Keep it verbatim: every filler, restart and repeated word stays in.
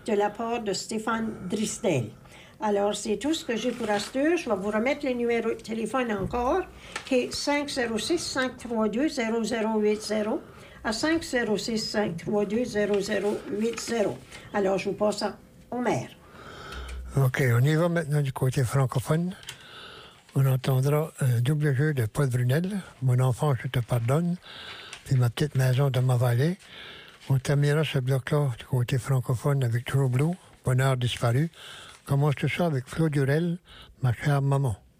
de la part de Stéphane Drisdel. Alors, c'est tout ce que j'ai pour Astur. Je vais vous remettre le numéro de téléphone encore, qui est cinq zéro six, cinq trois deux, zéro zéro huit zéro à cinq zéro six, cinq trois deux, zéro zéro huit zéro. Alors, je vous passe au maire. OK, on y va maintenant du côté francophone. On entendra un double jeu de Paul Brunel, Mon enfant, je te pardonne, puis Ma petite maison de ma vallée. On terminera ce bloc-là du côté francophone avec True Blue, Bonheur disparu. Commence tout ça avec Claude Durel, Ma chère maman.